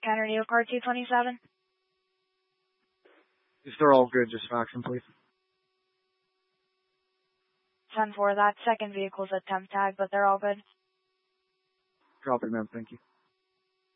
Counter New Car 227. If they're all good, just fax them, please. 10-4, that second vehicle's a temp tag, but they're all good. Drop it, man. Thank you.